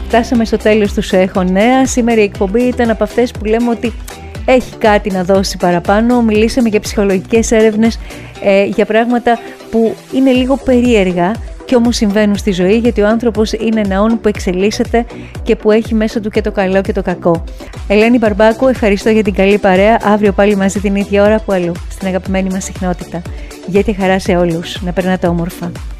φτάσαμε στο τέλος του Σου Έχω Νέα. Σήμερα η εκπομπή ήταν από αυτές που λέμε ότι έχει κάτι να δώσει παραπάνω. Μιλήσαμε για ψυχολογικές έρευνες, για πράγματα που είναι λίγο περίεργα και όμως συμβαίνουν στη ζωή, γιατί ο άνθρωπος είναι ένα όν που εξελίσσεται και που έχει μέσα του και το καλό και το κακό. Ελένη Μπαρμπάκου, ευχαριστώ για την καλή παρέα. Αύριο πάλι μαζί την ίδια ώρα που αλλού, στην αγαπημένη μας συχνότητα. Γιατί χαρά σε όλους. Να περνάτε όμορφα.